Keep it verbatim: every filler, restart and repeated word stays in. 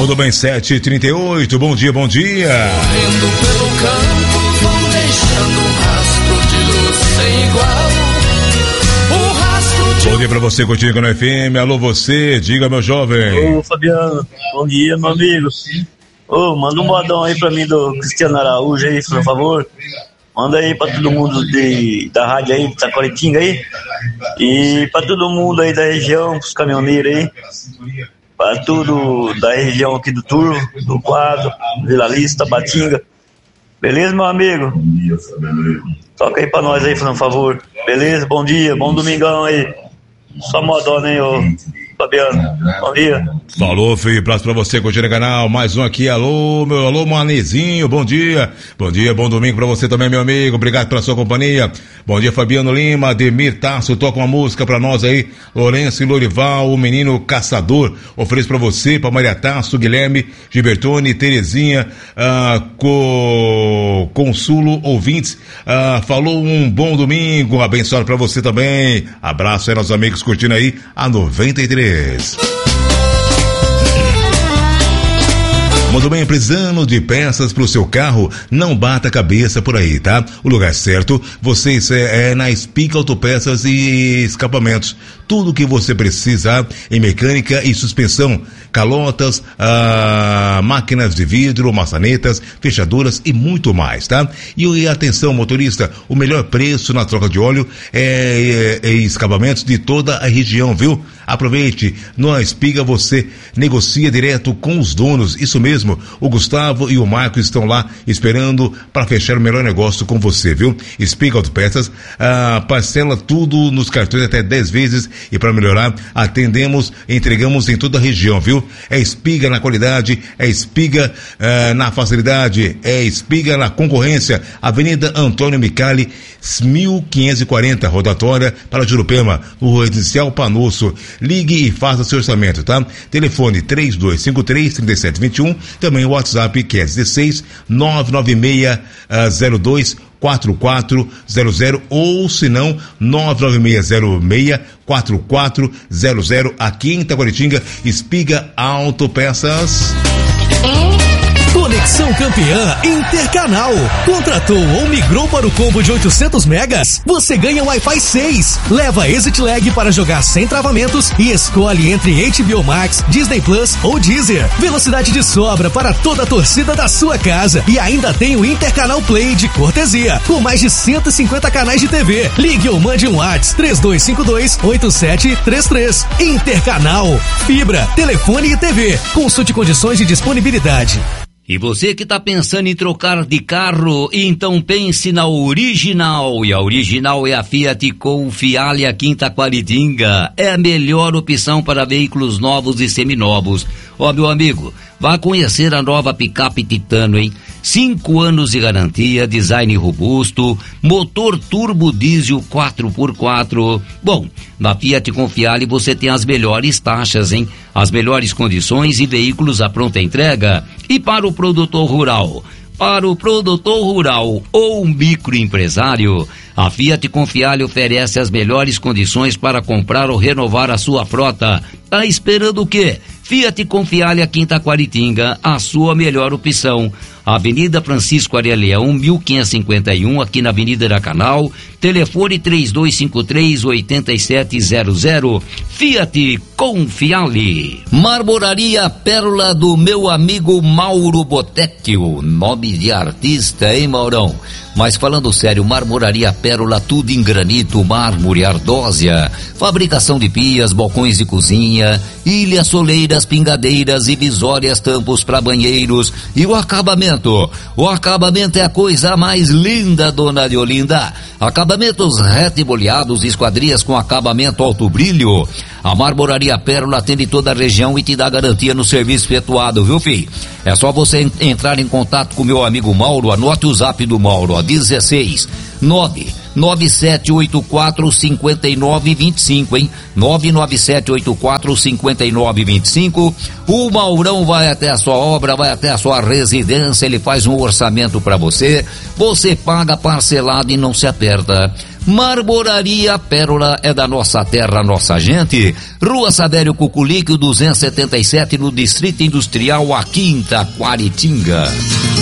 Muito bem, sete e trinta e oito, bom dia, bom dia. Correndo pelo campo, vão deixando um rastro de luz sem igual. Um rastro de... Bom dia pra você, contigo no F M. Alô, você, diga, meu jovem. Ô, Fabiano, bom dia, meu amigo. Ô, manda um modão aí pra mim do Cristiano Araújo aí, por favor. Manda aí pra todo mundo de, da rádio aí, de Taquaritinga aí. E pra todo mundo aí da região, pros caminhoneiros aí. Pra tudo da região aqui do Turvo, do Quadro, Vila Lista, Batinga. Beleza, meu amigo? Toca aí pra nós aí, por favor. Beleza? Bom dia, bom domingão aí. Só modona, hein, ô Fabiano. Bom dia. Falou, filho, abraço pra você, curtindo o canal. Mais um aqui, alô, meu, alô, Manezinho, bom dia. Bom dia, bom domingo pra você também, meu amigo. Obrigado pela sua companhia. Bom dia, Fabiano Lima, Ademir Tasso, toca uma música pra nós aí. Lourenço e Lorival, o menino caçador. Ofereço pra você, pra Maria Tasso, Guilherme, Gilbertone, Terezinha, ah, co... Consulo, ouvintes. Ah, falou um bom domingo, abençoado pra você também. Abraço aí, nossos amigos curtindo aí a noventa e três. Muito bem, precisando de peças para o seu carro? Não bata a cabeça por aí, tá? O lugar certo, vocês é, é na Espiga Autopeças e Escapamentos. Tudo o que você precisa em mecânica e suspensão, calotas, ah, máquinas de vidro, maçanetas, fechaduras e muito mais, tá? E, e atenção, motorista, o melhor preço na troca de óleo é, é, é escapamentos de toda a região, viu? Aproveite, na Espiga você negocia direto com os donos, isso mesmo, o Gustavo e o Marco estão lá esperando para fechar o melhor negócio com você, viu? Espiga Autopeças, ah, parcela tudo nos cartões até dez vezes e para melhorar, atendemos, entregamos em toda a região, viu? É Espiga na qualidade, é Espiga ah, na facilidade, é Espiga na concorrência, Avenida Antônio Micali, mil quinhentos e quarenta, rotatória para Jurupema, no residencial Panosso. Ligue e faça seu orçamento, tá? Telefone três dois cinco três, três sete dois um, também o WhatsApp que é dezesseis, nove nove seis, zero dois, quatro quatro zero zero ou se não, nove nove seis zero seis, quatro quatro zero zero, aqui em Taquaritinga, Espiga Autopeças. Conexão Campeã Intercanal. Contratou ou migrou para o combo de oitocentos megas? Você ganha Wi-Fi seis. Leva Exit Lag para jogar sem travamentos e escolhe entre H B O Max, Disney Plus ou Deezer. Velocidade de sobra para toda a torcida da sua casa. E ainda tem o Intercanal Play de cortesia, com mais de cento e cinquenta canais de T V. Ligue ou mande um WhatsApp três dois cinco dois, oito sete três três. Intercanal. Fibra, telefone e T V. Consulte condições de disponibilidade. E você que tá pensando em trocar de carro, então pense na Original. E a Original é a Fiat Confiale aqui em Taquaritinga. É a melhor opção para veículos novos e seminovos. Ó, meu amigo, vá conhecer a nova picape Titano, hein? Cinco anos de garantia, design robusto, motor turbo diesel quatro por quatro. Bom, na Fiat Confiale você tem as melhores taxas, hein? As melhores condições e veículos à pronta entrega. E para o produtor rural? Para o produtor rural ou microempresário, a Fiat Confiale oferece as melhores condições para comprar ou renovar a sua frota. Tá esperando o quê? Fiat Confiale aqui em Taquaritinga, a sua melhor opção. Avenida Francisco Areia Leão, mil quinhentos e cinquenta e um, aqui na Avenida da Canal. Telefone três dois cinco três, oito sete zero zero. Fiat Confiale. Marmoraria Pérola do meu amigo Mauro Botecchio. Nome de artista, hein, Maurão? Mas falando sério, Marmoraria Pérola, tudo em granito, mármore, ardósia. Fabricação de pias, balcões de cozinha, ilhas, soleiras, pingadeiras e visórias, tampos para banheiros. E o acabamento? O acabamento é a coisa mais linda, dona Deolinda. Acabamentos retiboleados, esquadrias com acabamento alto brilho. A Marmoraria Pérola atende toda a região e te dá garantia no serviço efetuado, viu, filho? É só você entrar em contato com meu amigo Mauro. Anote o zap do Mauro, ó, dezesseis, nove nove sete oito quatro, cinco nove dois cinco, hein? nove nove sete oito quatro, cinco nove dois cinco. O Maurão vai até a sua obra, vai até a sua residência, ele faz um orçamento para você, você paga parcelado e não se aperta. Marmoraria Pérola é da nossa terra, nossa gente. Rua Sabério Cuculique, duzentos e setenta e sete, no Distrito Industrial, aqui em Taquaritinga.